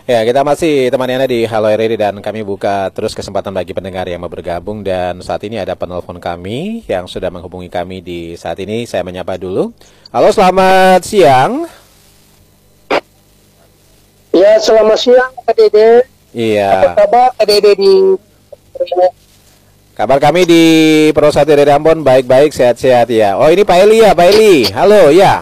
Ya, kita masih temani Anda di Halo RRI dan kami buka terus kesempatan bagi pendengar yang mau bergabung. Dan saat ini ada penelpon kami yang sudah menghubungi kami di saat ini. Saya menyapa dulu. Halo, selamat siang. Ya, selamat siang Kak Dede. Iya. Apa kabar Kak Dede di... Kabar kami di Pro 1 dari Ambon baik-baik, sehat-sehat ya. Oh, ini Pak Eli ya, Pak Eli. Halo, ya.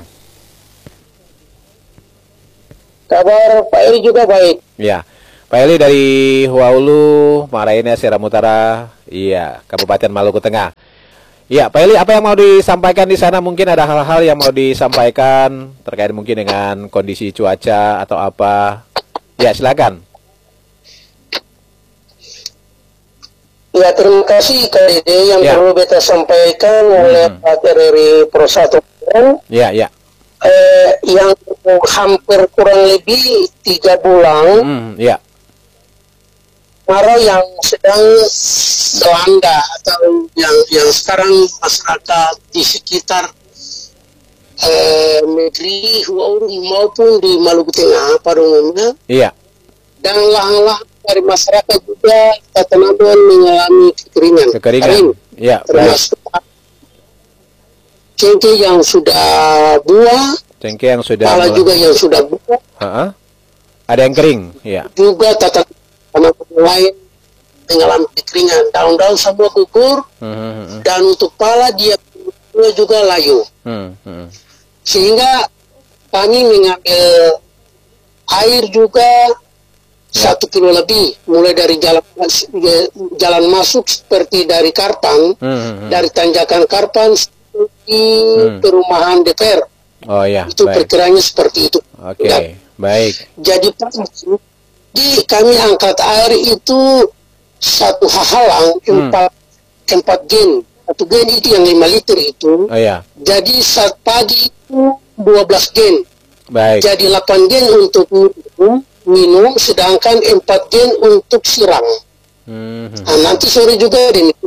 Kabar Pak Eli juga baik. Ya, Pak Eli dari Huaulu, Maraina, Seram Utara, iya, Kabupaten Maluku Tengah. Iya, Pak Eli, apa yang mau disampaikan di sana? Mungkin ada hal-hal yang mau disampaikan terkait mungkin dengan kondisi cuaca atau apa? Ya, silakan. Ya, terima kasih Kak Dede yang perlu beta sampaikan oleh Pak RRI Pro 1. Ya, ya. Yang hampir kurang lebih 3 bulan. Ya. Kemarau yang sedang melanda atau yang sekarang masyarakat di sekitar negeri Huaulu maupun di Maluku Tengah pada umumnya. Iya. Dan lahan-lahan dari masyarakat juga tanaman mengalami kekeringan. Ya, termasuk cengkeh yang sudah buah, cengkeh yang sudah pala juga yang sudah buah. Ada yang kering, ya. Juga tanaman lain mengalami kekeringan, daun-daun semua gugur, dan untuk pala dia juga layu. Sehingga kami mengambil air juga 1 kilo lebih, mulai dari jalan masuk seperti dari Karpan, dari tanjakan Karpan di perumahan DPR. Oh ya, itu perkiranya seperti itu. Oke, baik. Jadi kami angkat air itu satu hahalang 4 gen. 1 gen itu yang 5 liter itu. Oh ya. Jadi saat pagi itu 12 gen. Baik. Jadi 8 gen untuk minum, sedangkan 4 gen untuk siram. Nah, nanti sore juga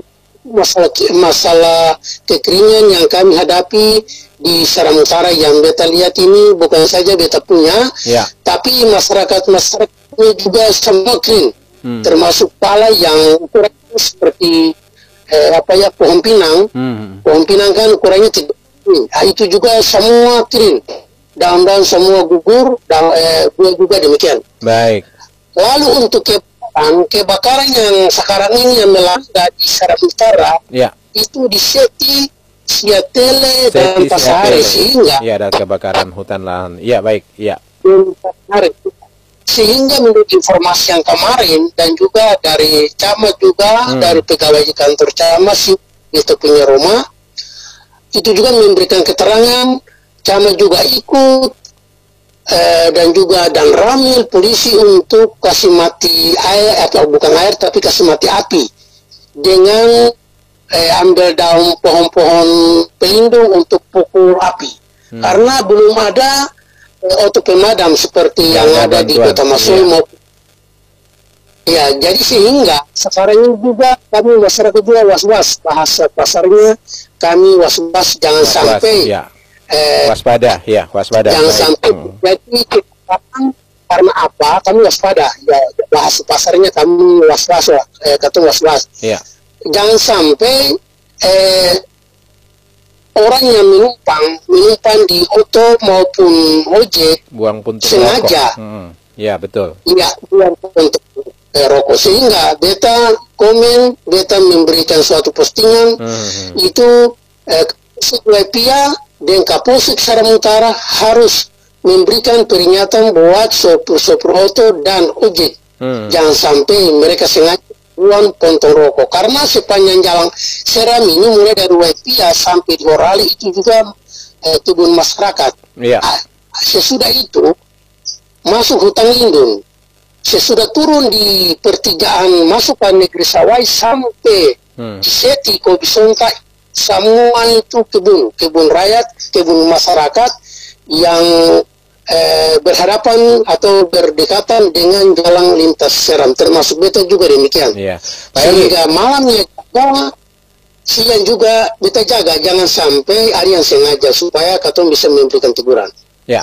masalah kekeringan yang kami hadapi di Seram Utara yang beta lihat ini bukan saja beta punya, tapi masyarakat-masyarakatnya juga semua kering, termasuk pala yang ukuran seperti pohon pinang. Pohon pinang kan ukurannya tidak, itu juga semua kering. Daun-daun semua gugur, dan buah juga demikian. Baik. Lalu untuk kebakaran yang sekarang ini yang melanda di Seram Utara, itu di Siatele dan Pasare, sehingga ada kebakaran hutan lahan. Iya, baik. Iya. Sehingga menurut informasi yang kemarin dan juga dari camat juga dari pegawai di kantor camat itu punya rumah, itu juga memberikan keterangan. Camat juga ikut dan juga dan ramil polisi untuk kasih mati air, atau bukan air tapi kasih mati api dengan ambil daun pohon-pohon pelindung untuk pukul api, karena belum ada auto pemadam seperti yang ada di Kota Masui maupun jadi sehingga sekarang ini juga kami masyarakat juga was-was, bahasa pasarnya kami was-was jangan sampai waspada, waspada. Jangan sampai jadi kecelakaan. Karena apa? Kami waspada. Ya, bahasa pasarnya kami was-was, was-was. Jangan sampai orang yang menumpang di auto maupun ojek buang puntung sengaja. Ya, betul. Iya, buang puntung rokok. Sehingga beta memberikan suatu postingan itu pihak dan Kapolsek Seram Utara harus memberikan peringatan buat sopir-sopir auto dan ojek. Jangan sampai mereka sengaja buang puntung rokok, karena sepanjang jalan Seram ini mulai dari Wepia sampai di Orali itu juga kebun masyarakat. Sesudah itu masuk hutan lindung, sesudah turun di pertigaan masuk ke negeri Sawai sampai di Seti Kobisonta, semua itu kebun rakyat, kebun masyarakat yang berhadapan atau berdekatan dengan jalan lintas Seram, termasuk beta juga demikian. Sehingga malamnya siang juga beta jaga jangan sampai ada yang sengaja, supaya katong bisa memberikan teguran.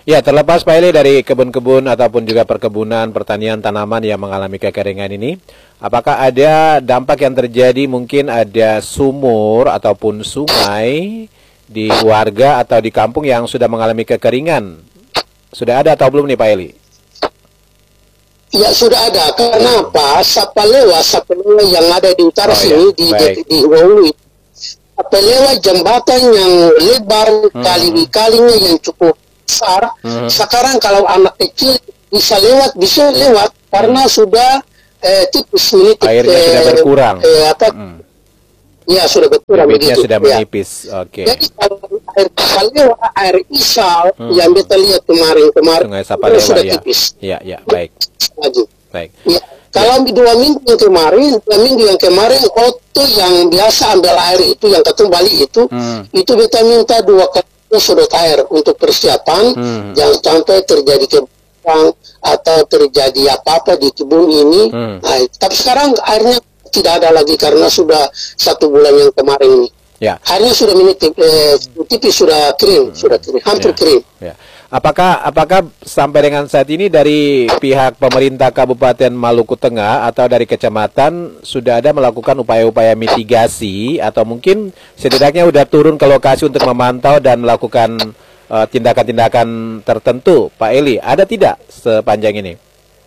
Ya, terlepas Pak Eli dari kebun-kebun ataupun juga perkebunan, pertanian, tanaman yang mengalami kekeringan ini, apakah ada dampak yang terjadi, mungkin ada sumur ataupun sungai di warga atau di kampung yang sudah mengalami kekeringan? Sudah ada atau belum nih Pak Eli? Ya sudah ada, karena apa? Sapalewa yang ada di utara sini, di Huaulu, Sapalewa jembatan yang lebar, kalinya yang cukup besar. Sekarang kalau anak kecil bisa lewat karena sudah tipis menipis. Airnya sudah berkurang. Ya sudah berkurang Debitnya begitu. sudah menipis. Oke. Jadi kalau air Sapalewa, air Isal yang kita lihat kemarin Sungai Sapalewa sudah ya. tipis. Ya, baik. Lagi. Baik. Ya. Kalau 2 minggu yang kemarin, Otto yang biasa ambil air itu, yang ketemu Bali itu kita minta 2 kali sedot air untuk persiapan, jangan sampai terjadi kebakaran atau terjadi apa-apa di kebun ini. Nah, tapi sekarang airnya tidak ada lagi karena sudah 1 bulan yang kemarin ini. Ya. Airnya sudah tipis, sudah kering, hampir kering. Ya. Apakah sampai dengan saat ini dari pihak pemerintah Kabupaten Maluku Tengah atau dari kecamatan sudah ada melakukan upaya-upaya mitigasi atau mungkin setidaknya sudah turun ke lokasi untuk memantau dan melakukan tindakan-tindakan tertentu, Pak Eli? Ada tidak sepanjang ini?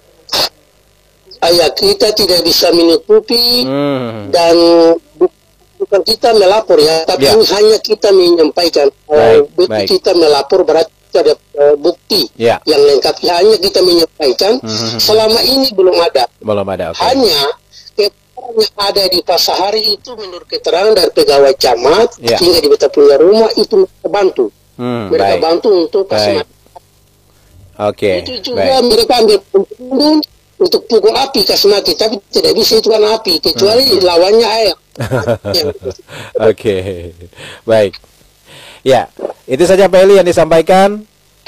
Ya, kita tidak bisa menutupi dan bukan kita melapor ya, tapi ini hanya kita menyampaikan. Baik. Kita melapor berarti ada bukti yang lengkap, hanya kita menyampaikan. Selama ini belum ada. Okay. Hanya keterangan yang ada di Pasahari itu menurut keterangan dari pegawai camat sehingga di beta punya rumah itu mereka bantu. Mereka bantu untuk kasih Oke. Itu juga mereka ambil untuk pukul api kasih mati, tapi tidak bisa itu kan api kecuali lawannya air. Oke. Baik. Ya, itu saja Pak Eli yang disampaikan.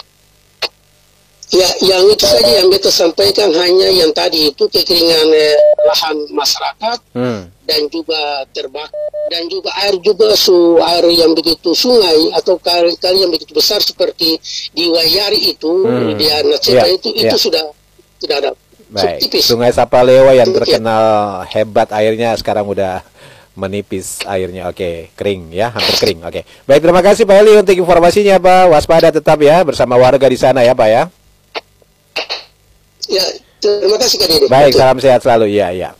Ya, yang itu saja yang kita sampaikan, hanya yang tadi itu kekeringan lahan masyarakat dan juga terbakar, dan juga air juga air yang begitu sungai atau kali yang begitu besar seperti di Wayari itu di Naceta itu sudah tidak ada. Baik. Sungai Sapalewa yang terkenal hebat airnya sekarang udah menipis airnya. Oke, kering ya, hampir kering. Oke. Baik, terima kasih Pak Eli untuk informasinya, Pak. Waspada tetap ya bersama warga di sana ya, Pak ya. Ya, terima kasih Kak Dede. Baik, salam sehat selalu. Iya.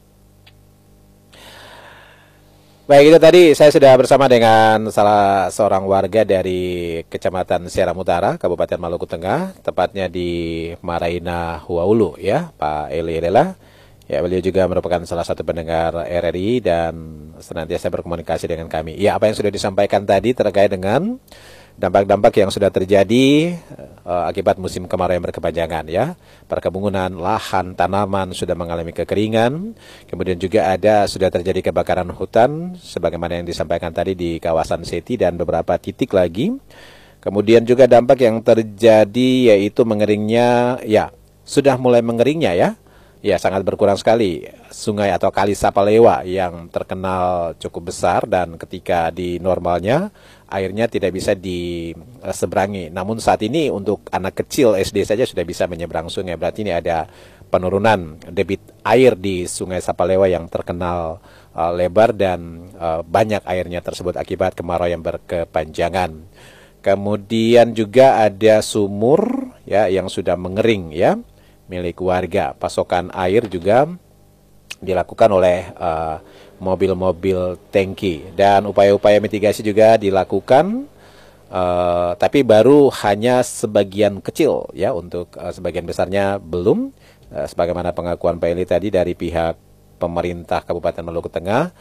Baik, itu tadi saya sudah bersama dengan salah seorang warga dari Kecamatan Seram Utara, Kabupaten Maluku Tengah, tepatnya di Maraina, Huaulu ya, Pak Eli Lela. Ya, beliau juga merupakan salah satu pendengar RRI dan senantiasa berkomunikasi dengan kami. Ya, apa yang sudah disampaikan tadi terkait dengan dampak-dampak yang sudah terjadi akibat musim kemarau yang berkepanjangan ya. Perkebunan, lahan, tanaman sudah mengalami kekeringan. Kemudian juga sudah terjadi kebakaran hutan sebagaimana yang disampaikan tadi di kawasan Seti dan beberapa titik lagi. Kemudian juga dampak yang terjadi yaitu mengeringnya, ya sudah mulai mengeringnya ya. Ya, sangat berkurang sekali sungai atau kali Sapalewa yang terkenal cukup besar dan ketika di normalnya airnya tidak bisa diseberangi. Namun saat ini untuk anak kecil SD saja sudah bisa menyeberang sungai. Berarti ini ada penurunan debit air di sungai Sapalewa yang terkenal lebar dan banyak airnya tersebut akibat kemarau yang berkepanjangan. Kemudian juga ada sumur ya yang sudah mengering ya, milik warga. Pasokan air juga dilakukan oleh mobil-mobil tangki dan upaya-upaya mitigasi juga dilakukan, tapi baru hanya sebagian kecil ya, untuk sebagian besarnya belum. Sebagaimana pengakuan Pak Eli tadi dari pihak pemerintah Kabupaten Maluku Tengah,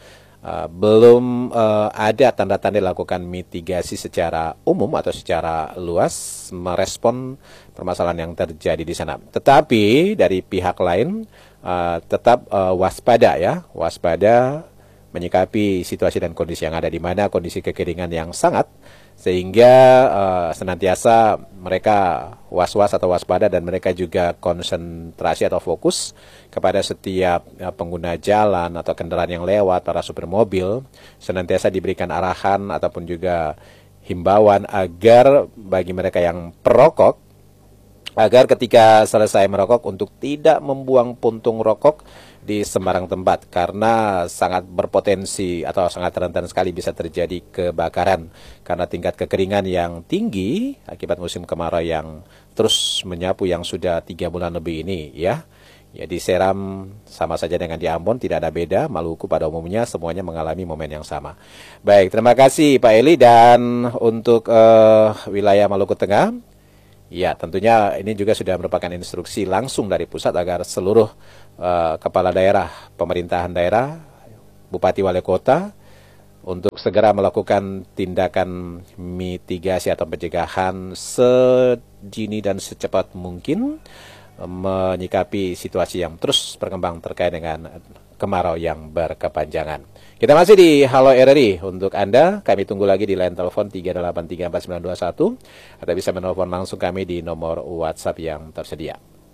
belum ada tanda-tanda dilakukan mitigasi secara umum atau secara luas merespon permasalahan yang terjadi di sana. Tetapi dari pihak lain tetap waspada ya, waspada menyikapi situasi dan kondisi yang ada, di mana kondisi kekeringan yang sangat, sehingga senantiasa mereka was-was atau waspada dan mereka juga konsentrasi atau fokus kepada setiap pengguna jalan atau kendaraan yang lewat, para supir mobil, senantiasa diberikan arahan ataupun juga himbauan agar bagi mereka yang perokok, agar ketika selesai merokok untuk tidak membuang puntung rokok di sembarang tempat, karena sangat berpotensi atau sangat rentan sekali bisa terjadi kebakaran karena tingkat kekeringan yang tinggi akibat musim kemarau yang terus menyapu yang sudah 3 bulan lebih ini ya. Ya, di Seram sama saja dengan di Ambon, tidak ada beda. Maluku pada umumnya semuanya mengalami momen yang sama. Baik, terima kasih Pak Eli. Dan untuk wilayah Maluku Tengah, ya tentunya ini juga sudah merupakan instruksi langsung dari pusat agar seluruh kepala daerah, pemerintahan daerah, bupati wali kota untuk segera melakukan tindakan mitigasi atau pencegahan sedini dan secepat mungkin menyikapi situasi yang terus berkembang terkait dengan kemarau yang berkepanjangan. Kita masih di Halo RRI. Untuk Anda, kami tunggu lagi di line telepon 3834921 atau bisa menelpon langsung kami di nomor WhatsApp yang tersedia.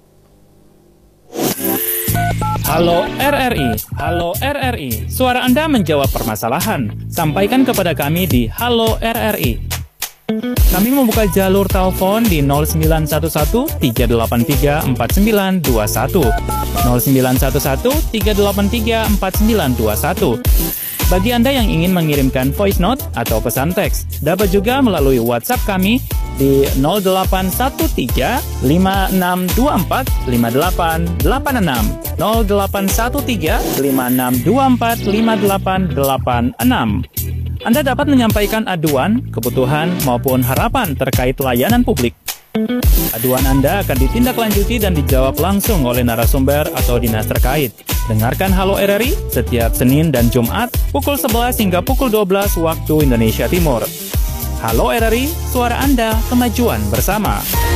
Halo RRI, Halo RRI. Suara Anda menjawab permasalahan. Sampaikan kepada kami di Halo RRI. Kami membuka jalur telepon di 0911 383 4921, 0911 383 4921. Bagi Anda yang ingin mengirimkan voice note atau pesan teks, dapat juga melalui WhatsApp kami di 0813 5624 5886, 0813 5624 5886. Anda dapat menyampaikan aduan, kebutuhan, maupun harapan terkait layanan publik. Aduan Anda akan ditindaklanjuti dan dijawab langsung oleh narasumber atau dinas terkait. Dengarkan Halo RRI setiap Senin dan Jumat pukul 11 hingga pukul 12 waktu Indonesia Timur. Halo RRI, suara Anda, kemajuan bersama.